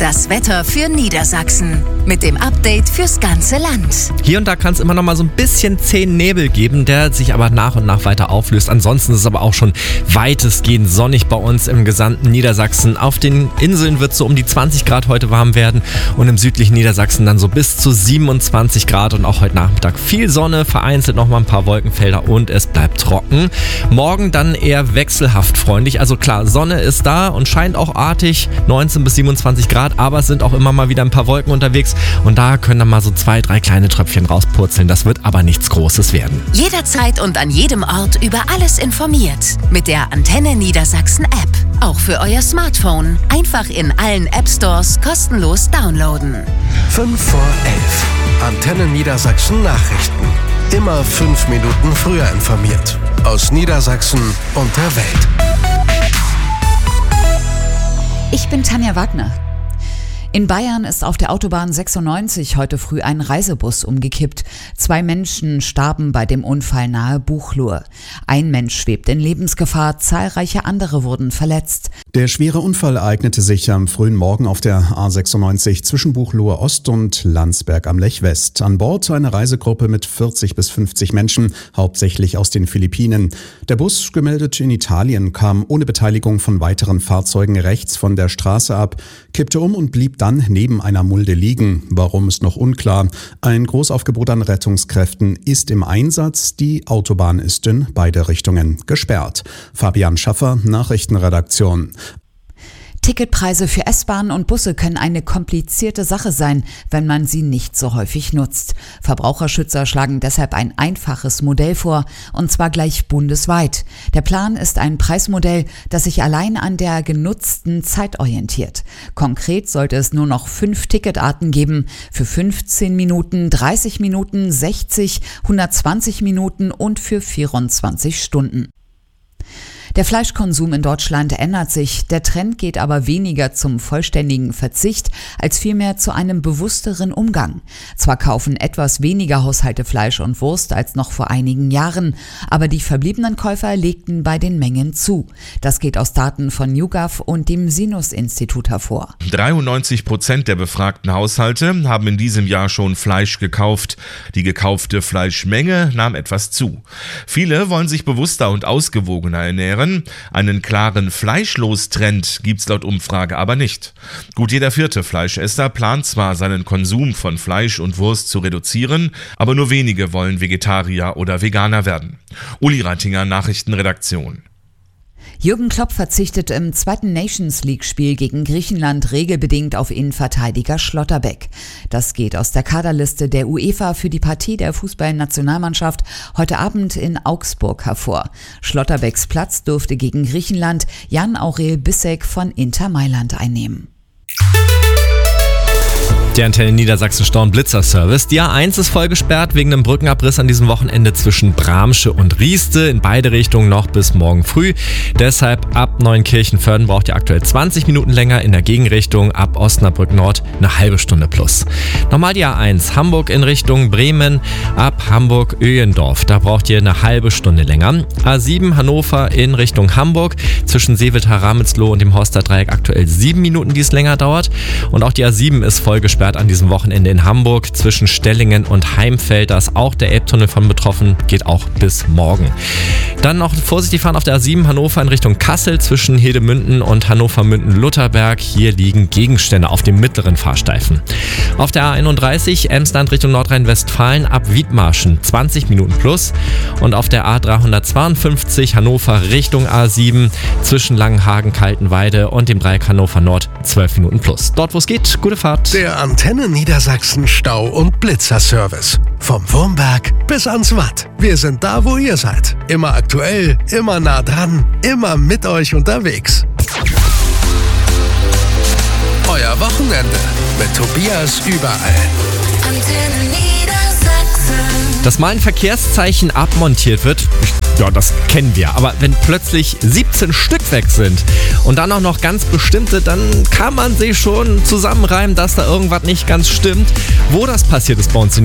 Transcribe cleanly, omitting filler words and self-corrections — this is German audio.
Das Wetter für Niedersachsen mit dem Update fürs ganze Land. Hier und da kann es immer noch mal so ein bisschen zähen Nebel geben, der sich aber nach und nach weiter auflöst. Ansonsten ist es aber auch schon weitestgehend sonnig bei uns im gesamten Niedersachsen. Auf den Inseln wird es so um die 20 Grad heute warm werden und im südlichen Niedersachsen dann so bis zu 27 Grad und auch heute Nachmittag viel Sonne, vereinzelt noch mal ein paar Wolkenfelder und es bleibt trocken. Morgen dann eher wechselhaft freundlich. Also klar, Sonne ist da und scheint auch artig, 19 bis 27 Grad, aber es sind auch immer mal wieder ein paar Wolken unterwegs und da können dann mal so 2-3 kleine Tröpfchen rauspurzeln. Das wird aber nichts Großes werden. Jederzeit und an jedem Ort über alles informiert. Mit der Antenne Niedersachsen App. Auch für euer Smartphone. Einfach in allen App Stores kostenlos downloaden. 5 vor 11. Antenne Niedersachsen Nachrichten. Immer 5 Minuten früher informiert. Aus Niedersachsen und der Welt. Ich bin Tanja Wagner. In Bayern ist auf der Autobahn 96 heute früh ein Reisebus umgekippt. 2 Menschen starben bei dem Unfall nahe Buchloe. Ein Mensch schwebt in Lebensgefahr, zahlreiche andere wurden verletzt. Der schwere Unfall ereignete sich am frühen Morgen auf der A96 zwischen Buchloe Ost und Landsberg am Lech West. An Bord eine Reisegruppe mit 40 bis 50 Menschen, hauptsächlich aus den Philippinen. Der Bus, gemeldet in Italien, kam ohne Beteiligung von weiteren Fahrzeugen rechts von der Straße ab, kippte um und blieb dann neben einer Mulde liegen. Warum ist noch unklar. Ein Großaufgebot an Rettungskräften ist im Einsatz. Die Autobahn ist in beide Richtungen gesperrt. Fabian Schaffer, Nachrichtenredaktion. Ticketpreise für S-Bahnen und Busse können eine komplizierte Sache sein, wenn man sie nicht so häufig nutzt. Verbraucherschützer schlagen deshalb ein einfaches Modell vor, und zwar gleich bundesweit. Der Plan ist ein Preismodell, das sich allein an der genutzten Zeit orientiert. Konkret sollte es nur noch 5 Ticketarten geben, für 15 Minuten, 30 Minuten, 60, 120 Minuten und für 24 Stunden. Der Fleischkonsum in Deutschland ändert sich, der Trend geht aber weniger zum vollständigen Verzicht, als vielmehr zu einem bewussteren Umgang. Zwar kaufen etwas weniger Haushalte Fleisch und Wurst als noch vor einigen Jahren, aber die verbliebenen Käufer legten bei den Mengen zu. Das geht aus Daten von YouGov und dem Sinus-Institut hervor. 93% der befragten Haushalte haben in diesem Jahr schon Fleisch gekauft. Die gekaufte Fleischmenge nahm etwas zu. Viele wollen sich bewusster und ausgewogener ernähren. Einen klaren Fleischlos-Trend gibt's laut Umfrage aber nicht. Gut jeder 4. Fleischesser plant zwar, seinen Konsum von Fleisch und Wurst zu reduzieren, aber nur wenige wollen Vegetarier oder Veganer werden. Uli Reitinger, Nachrichtenredaktion. Jürgen Klopp verzichtet im 2. Nations-League-Spiel gegen Griechenland regelbedingt auf Innenverteidiger Schlotterbeck. Das geht aus der Kaderliste der UEFA für die Partie der Fußballnationalmannschaft heute Abend in Augsburg hervor. Schlotterbecks Platz dürfte gegen Griechenland Jan-Aurel Bissek von Inter Mailand einnehmen. Der Antenne Niedersachsen Stau- und Blitzer-Service. Die A1 ist voll gesperrt wegen einem Brückenabriss an diesem Wochenende zwischen Bramsche und Rieste. In beide Richtungen noch bis morgen früh. Deshalb ab Neunkirchen-Vörden braucht ihr aktuell 20 Minuten länger. In der Gegenrichtung ab Osnabrück Nord eine halbe Stunde plus. Nochmal die A1 Hamburg in Richtung Bremen ab Hamburg-Öhendorf. Da braucht ihr eine halbe Stunde länger. A7 Hannover in Richtung Hamburg zwischen Seewitter-Ramelsloh und dem Horster-Dreieck aktuell 7 Minuten, die es länger dauert. Und auch die A7 ist voll gesperrt an diesem Wochenende in Hamburg zwischen Stellingen und Heimfeld. Da ist auch der Elbtunnel von betroffen, geht auch bis morgen. Dann noch vorsichtig fahren auf der A7 Hannover in Richtung Kassel zwischen Hedemünden und Hannover-Münden-Lutherberg. Hier liegen Gegenstände auf dem mittleren Fahrstreifen. Auf der A31 Emsland Richtung Nordrhein-Westfalen ab Wiedmarschen 20 Minuten plus. Und auf der A352 Hannover Richtung A7 zwischen Langenhagen, Kaltenweide und dem Dreieck Hannover Nord 12 Minuten plus. Dort wo es geht, gute Fahrt. Der Antenne Niedersachsen Stau- und Blitzer-Service. Vom Wurmberg bis ans Watt. Wir sind da, wo ihr seid. Immer aktuell, immer nah dran, immer mit euch unterwegs. Euer Wochenende mit Tobias überall. Antenne Niedersachsen. Dass mal ein Verkehrszeichen abmontiert wird, ja, das kennen wir. Aber wenn plötzlich 17 Stück weg sind und dann auch noch ganz bestimmte, dann kann man sich schon zusammenreimen, dass da irgendwas nicht ganz stimmt. Wo das passiert ist bei uns in